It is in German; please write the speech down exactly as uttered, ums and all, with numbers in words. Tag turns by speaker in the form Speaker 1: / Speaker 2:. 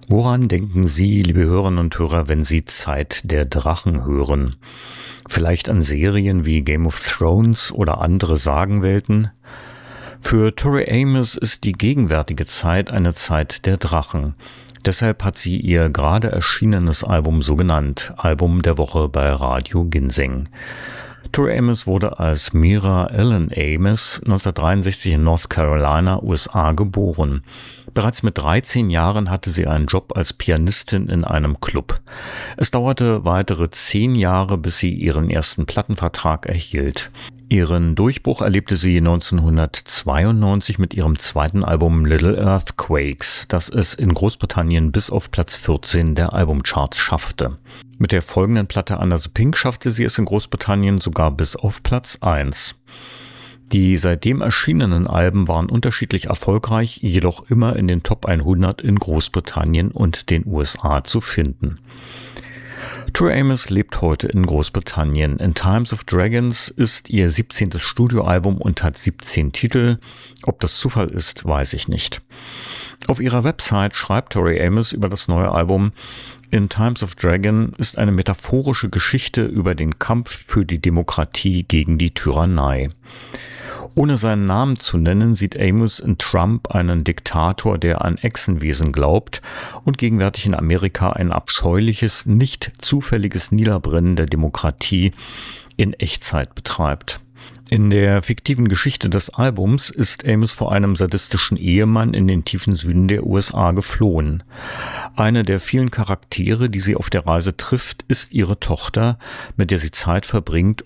Speaker 1: Woran denken Sie, liebe Hörerinnen und Hörer, wenn Sie Zeit der Drachen hören? Vielleicht an Serien wie Game of Thrones oder andere Sagenwelten? Für Tori Amos ist die gegenwärtige Zeit eine Zeit der Drachen. Deshalb hat sie ihr gerade erschienenes Album so genannt, Album der Woche bei Radio Ginseng. Tori Amos wurde als Mira Ellen Amos neunzehnhundertdreiundsechzig in North Carolina, U S A, geboren. Bereits mit dreizehn Jahren hatte sie einen Job als Pianistin in einem Club. Es dauerte weitere zehn Jahre, bis sie ihren ersten Plattenvertrag erhielt. Ihren Durchbruch erlebte sie neunzehnhundertzweiundneunzig mit ihrem zweiten Album Little Earthquakes, das es in Großbritannien bis auf Platz vierzehn der Albumcharts schaffte. Mit der folgenden Platte Under the Pink schaffte sie es in Großbritannien sogar bis auf Platz eins. Die seitdem erschienenen Alben waren unterschiedlich erfolgreich, jedoch immer in den Top hundert in Großbritannien und den U S A zu finden. Tori Amos lebt heute in Großbritannien. In Times of Dragons ist ihr siebzehntes Studioalbum und hat siebzehn Titel. Ob das Zufall ist, weiß ich nicht. Auf ihrer Website schreibt Tori Amos über das neue Album: In Times of Dragon ist eine metaphorische Geschichte über den Kampf für die Demokratie gegen die Tyrannei. Ohne seinen Namen zu nennen, sieht Amos in Trump einen Diktator, der an Echsenwesen glaubt und gegenwärtig in Amerika ein abscheuliches, nicht zufälliges Niederbrennen der Demokratie in Echtzeit betreibt. In der fiktiven Geschichte des Albums ist Amos vor einem sadistischen Ehemann in den tiefen Süden der U S A geflohen. Eine der vielen Charaktere, die sie auf der Reise trifft, ist ihre Tochter, mit der sie Zeit verbringt